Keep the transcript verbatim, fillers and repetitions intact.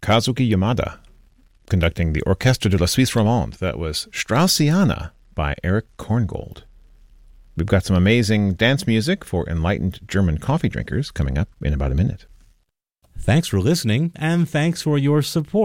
Kazuki Yamada, conducting the Orchestre de la Suisse Romande. That was Straussiana by Eric Korngold. We've got some amazing dance music for enlightened German coffee drinkers coming up in about a minute. Thanks for listening, and thanks for your support.